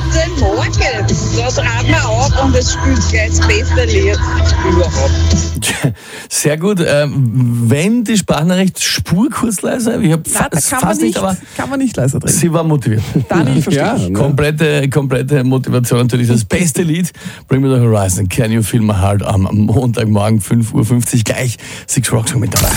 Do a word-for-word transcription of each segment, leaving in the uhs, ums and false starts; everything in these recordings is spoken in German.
Guten Morgen. Da drehen wir ab und es spielt gleich das beste Lied überhaupt. Sehr gut. Ähm, wenn die Sprachnachricht spurkurz leiser, ich habe fast, fast nicht, aber kann man nicht leiser drehen. Sie war motiviert. Dani, ich verstehe. Ja, ne? komplette, komplette Motivation natürlich. Das beste Lied, Bring Me the Horizon, Can You Feel My Heart, am Montagmorgen fünf Uhr fünfzig gleich Six Rock Song mit dabei.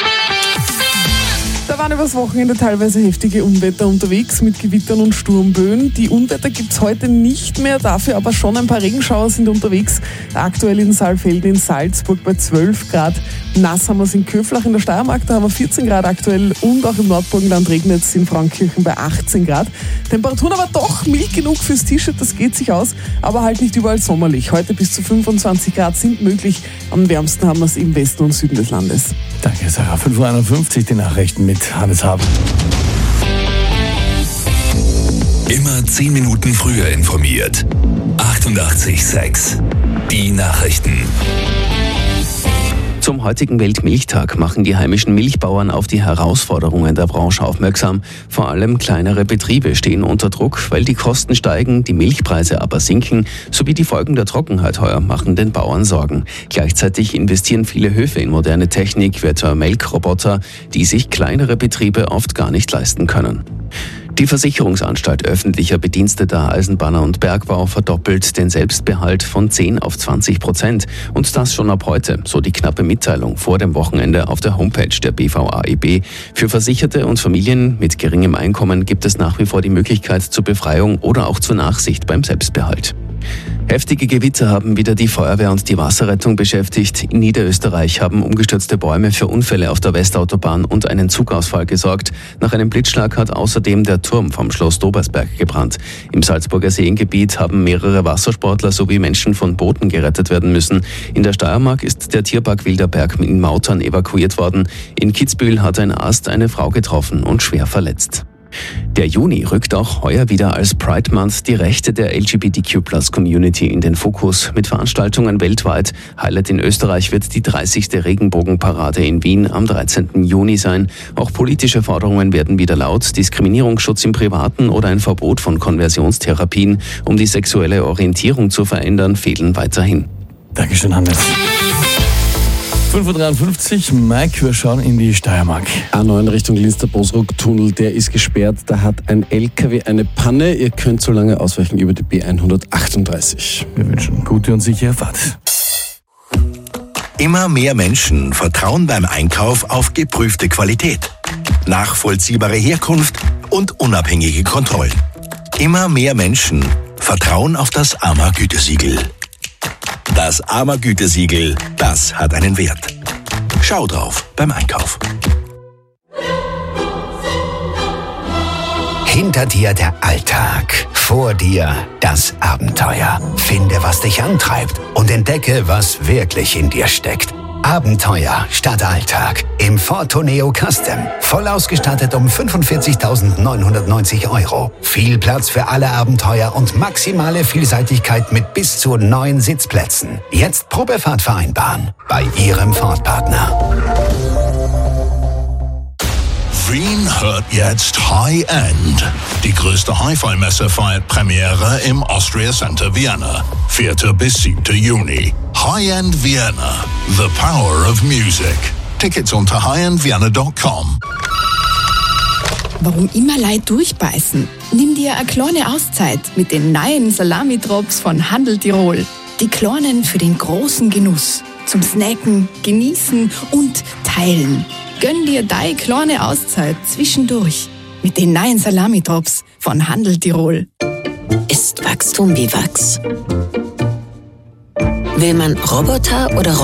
Da waren übers Wochenende teilweise heftige Unwetter unterwegs mit Gewittern und Sturmböen. Die Unwetter gibt es heute nicht mehr, dafür aber schon ein paar Regenschauer sind unterwegs. Aktuell in Saalfelden in Salzburg bei zwölf Grad. Nass haben wir es in Köflach in der Steiermark, da haben wir vierzehn Grad aktuell und auch im Nordburgenland regnet es in Frauenkirchen bei achtzehn Grad. Temperaturen aber doch mild genug fürs T-Shirt, das geht sich aus, aber halt nicht überall sommerlich. Heute bis zu fünfundzwanzig Grad sind möglich. Am wärmsten haben wir es im Westen und Süden des Landes. Danke, Sarah. fünf Uhr einundfünfzig, die Nachrichten mit Hannes Haber. Immer zehn Minuten früher informiert. achtundachtzig Komma sechs. Die Nachrichten. Zum heutigen Weltmilchtag machen die heimischen Milchbauern auf die Herausforderungen der Branche aufmerksam. Vor allem kleinere Betriebe stehen unter Druck, weil die Kosten steigen, die Milchpreise aber sinken, sowie die Folgen der Trockenheit heuer machen den Bauern Sorgen. Gleichzeitig investieren viele Höfe in moderne Technik, wie etwa Melkroboter, die sich kleinere Betriebe oft gar nicht leisten können. Die Versicherungsanstalt öffentlicher Bediensteter Eisenbahner und Bergbau verdoppelt den Selbstbehalt von zehn auf zwanzig Prozent. Und das schon ab heute, so die knappe Mitteilung vor dem Wochenende auf der Homepage der B V A E B. Für Versicherte und Familien mit geringem Einkommen gibt es nach wie vor die Möglichkeit zur Befreiung oder auch zur Nachsicht beim Selbstbehalt. Heftige Gewitter haben wieder die Feuerwehr und die Wasserrettung beschäftigt. In Niederösterreich haben umgestürzte Bäume für Unfälle auf der Westautobahn und einen Zugausfall gesorgt. Nach einem Blitzschlag hat außerdem der Turm vom Schloss Dobersberg gebrannt. Im Salzburger Seengebiet haben mehrere Wassersportler sowie Menschen von Booten gerettet werden müssen. In der Steiermark ist der Tierpark Wilderberg in Mautern evakuiert worden. In Kitzbühel hat ein Arzt eine Frau getroffen und schwer verletzt. Der Juni rückt auch heuer wieder als Pride Month die Rechte der L G B T Q Plus Community in den Fokus mit Veranstaltungen weltweit. Highlight in Österreich wird die dreißigste Regenbogenparade in Wien am dreizehnten Juni sein. Auch politische Forderungen werden wieder laut. Diskriminierungsschutz im Privaten oder ein Verbot von Konversionstherapien, um die sexuelle Orientierung zu verändern, fehlen weiterhin. Dankeschön, Hannes. fünf Uhr dreiundfünfzig, Mike, wir schauen in die Steiermark. A neun Richtung Linz-der-Bosrock-Tunnel, der ist gesperrt. Da hat ein L K W eine Panne. Ihr könnt so lange ausweichen über die B hundertachtunddreißig. Wir wünschen gute und sichere Fahrt. Immer mehr Menschen vertrauen beim Einkauf auf geprüfte Qualität, nachvollziehbare Herkunft und unabhängige Kontrollen. Immer mehr Menschen vertrauen auf das A M A-Gütesiegel. Das A M A-Gütesiegel, das hat einen Wert. Schau drauf beim Einkauf. Hinter dir der Alltag, vor dir das Abenteuer. Finde, was dich antreibt und entdecke, was wirklich in dir steckt. Abenteuer statt Alltag im Ford Tourneo Custom. Voll ausgestattet um fünfundvierzigtausendneunhundertneunzig Euro. Viel Platz für alle Abenteuer und maximale Vielseitigkeit mit bis zu neun Sitzplätzen. Jetzt Probefahrt vereinbaren bei Ihrem Ford-Partner. Wien hört jetzt High End. Die größte Hi-Fi-Messe feiert Premiere im Austria Center Vienna. vierten bis siebten Juni. High End Vienna. The power of music. Tickets unter high end vienna dot com. Warum immer Leid durchbeißen? Nimm dir eine kleine Auszeit mit den neuen Salami-Drops von Handel Tirol. Die kleinen für den großen Genuss. Zum Snacken, Genießen und Teilen. Gönn dir deine kleine Auszeit zwischendurch mit den neuen Salami-Drops von Handel Tirol. Ist Wachstum wie Wachs? Will man Roboter oder